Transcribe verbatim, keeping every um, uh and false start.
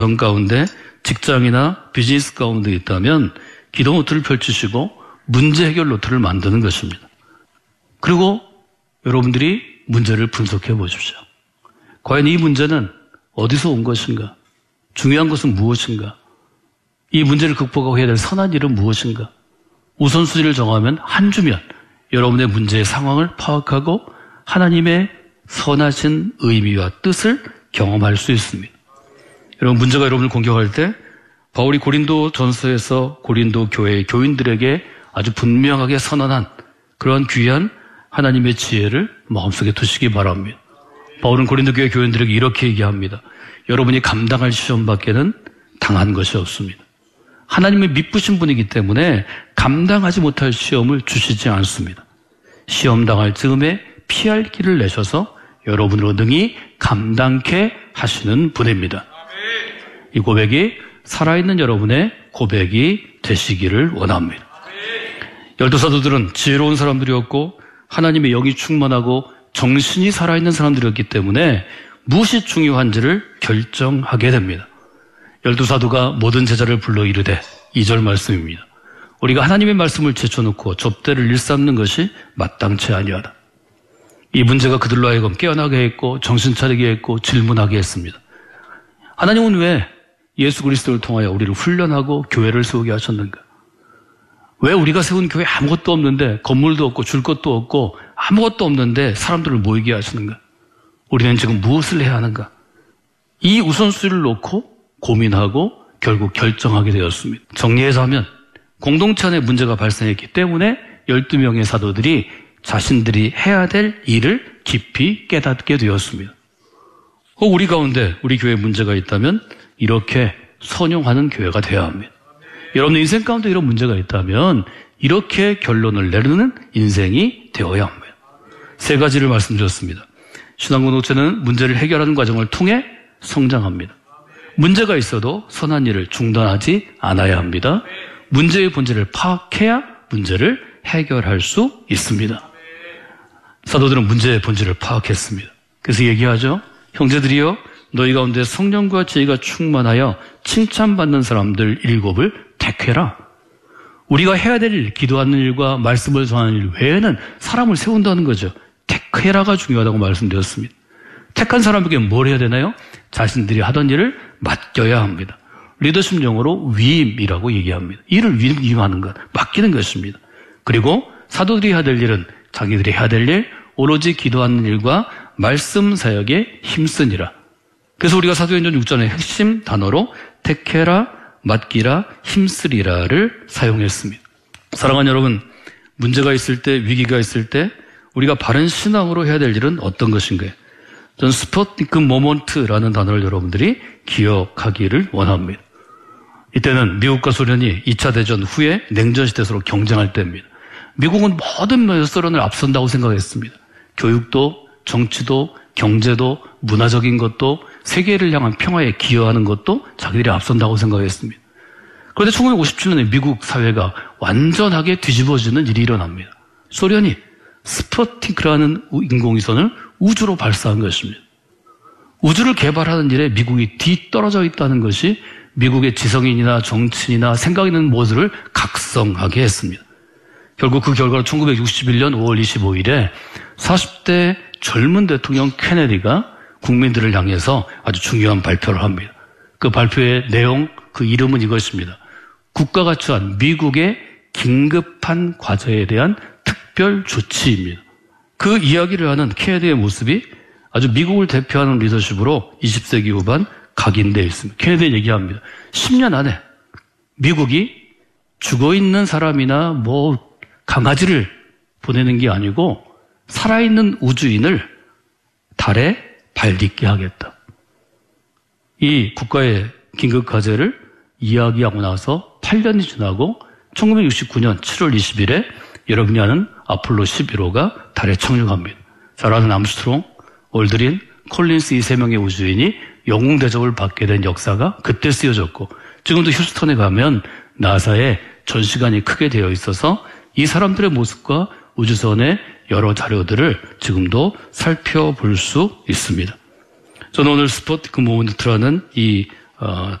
가운데 직장이나 비즈니스 가운데 있다면 기도 노트를 펼치시고 문제 해결 노트를 만드는 것입니다. 그리고 여러분들이 문제를 분석해 보십시오. 과연 이 문제는 어디서 온 것인가? 중요한 것은 무엇인가? 이 문제를 극복하고 해야 될 선한 일은 무엇인가? 우선순위를 정하면 한 주면 여러분의 문제의 상황을 파악하고 하나님의 선하신 의미와 뜻을 경험할 수 있습니다. 여러분, 문제가 여러분을 공격할 때 바울이 고린도 전서에서 고린도 교회의 교인들에게 아주 분명하게 선언한 그런 귀한 하나님의 지혜를 마음속에 두시기 바랍니다. 바울은 고린도 교회 교인들에게 이렇게 얘기합니다. 여러분이 감당할 시험밖에는 당한 것이 없습니다. 하나님의 미쁘신 분이기 때문에 감당하지 못할 시험을 주시지 않습니다. 시험 당할 즈음에 피할 길을 내셔서 여러분으로 능히 감당케 하시는 분입니다. 이 고백이 살아있는 여러분의 고백이 되시기를 원합니다. 열두 사도들은 지혜로운 사람들이었고 하나님의 영이 충만하고 정신이 살아있는 사람들이었기 때문에 무엇이 중요한지를 결정하게 됩니다. 열두 사도가 모든 제자를 불러 이르되 이 절 말씀입니다. 우리가 하나님의 말씀을 제쳐놓고 접대를 일삼는 것이 마땅치 아니하다. 이 문제가 그들로 하여금 깨어나게 했고 정신 차리게 했고 질문하게 했습니다. 하나님은 왜 예수 그리스도를 통하여 우리를 훈련하고 교회를 세우게 하셨는가? 왜 우리가 세운 교회 아무것도 없는데 건물도 없고 줄 것도 없고 아무것도 없는데 사람들을 모이게 하시는가? 우리는 지금 무엇을 해야 하는가? 이 우선순위를 놓고 고민하고 결국 결정하게 되었습니다. 정리해서 하면 공동체 안에 문제가 발생했기 때문에 열두 명의 사도들이 자신들이 해야 될 일을 깊이 깨닫게 되었습니다. 혹 우리 가운데 우리 교회에 문제가 있다면 이렇게 선용하는 교회가 되어야 합니다. 여러분 인생 가운데 이런 문제가 있다면 이렇게 결론을 내리는 인생이 되어야 합니다. 세 가지를 말씀드렸습니다. 신앙 공동체는 문제를 해결하는 과정을 통해 성장합니다. 문제가 있어도 선한 일을 중단하지 않아야 합니다. 문제의 본질을 파악해야 문제를 해결할 수 있습니다. 사도들은 문제의 본질을 파악했습니다. 그래서 얘기하죠. 형제들이여 너희 가운데 성령과 지혜가 충만하여 칭찬받는 사람들 일곱을 택해라. 우리가 해야 될 일, 기도하는 일과 말씀을 전하는 일 외에는 사람을 세운다는 거죠. 택해라가 중요하다고 말씀드렸습니다. 택한 사람에게 뭘 해야 되나요? 자신들이 하던 일을 맡겨야 합니다. 리더십 용어로 위임이라고 얘기합니다. 일을 위임하는 것, 맡기는 것입니다. 그리고 사도들이 해야 될 일은 자기들이 해야 될 일, 오로지 기도하는 일과 말씀 사역에 힘쓰니라. 그래서 우리가 사도행전 육 장의 핵심 단어로 택해라, 맡기라, 힘쓰리라를 사용했습니다. 사랑하는 여러분, 문제가 있을 때, 위기가 있을 때 우리가 바른 신앙으로 해야 될 일은 어떤 것인가요? 저는 스푸트니크 모먼트라는 단어를 여러분들이 기억하기를 원합니다. 이때는 미국과 소련이 이 차 대전 후에 냉전시대 서로 경쟁할 때입니다. 미국은 모든 면에서 소련을 앞선다고 생각했습니다. 교육도, 정치도, 경제도, 문화적인 것도, 세계를 향한 평화에 기여하는 것도 자기들이 앞선다고 생각했습니다. 그런데 천구백오십칠 년에 미국 사회가 완전하게 뒤집어지는 일이 일어납니다. 소련이 스푸트니크라는 인공위성을 우주로 발사한 것입니다. 우주를 개발하는 일에 미국이 뒤떨어져 있다는 것이 미국의 지성인이나 정치인이나 생각 있는 모습을 각성하게 했습니다. 결국 그 결과로 천구백육십일 년 오월 이십오일에 사십 대 젊은 대통령 케네디가 국민들을 향해서 아주 중요한 발표를 합니다. 그 발표의 내용, 그 이름은 이것입니다. 국가가 처한 미국의 긴급한 과제에 대한 특별 조치입니다. 그 이야기를 하는 케네디의 모습이 아주 미국을 대표하는 리더십으로 이십 세기 후반 각인되어 있습니다. 케네디는 얘기합니다. 십 년 안에 미국이 죽어있는 사람이나 뭐 강아지를 보내는 게 아니고 살아있는 우주인을 달에 발딛게 하겠다. 이 국가의 긴급과제를 이야기하고 나서 팔 년이 지나고 천구백육십구 년 칠월 이십일에 여러분이 아는 아폴로 십일 호가 달에 착륙합니다. 잘 아는 암스트롱, 올드린, 콜린스 이 세 명의 우주인이 영웅 대접을 받게 된 역사가 그때 쓰여졌고 지금도 휴스턴에 가면 나사에 전시관이 크게 되어 있어서 이 사람들의 모습과 우주선의 여러 자료들을 지금도 살펴볼 수 있습니다. 저는 오늘 스푸트니크 모먼트라는 이 어,